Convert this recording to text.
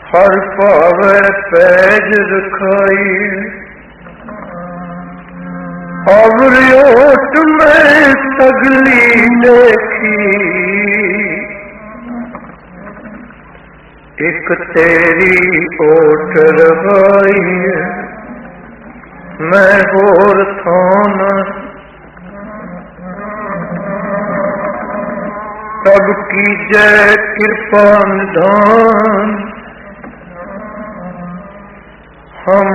हर पावे पैज रखाई, अवरियोट में सगली देखी, एक तेरी ओट रवाई, मैं होर थाना सब की जय कृपा निधान, हम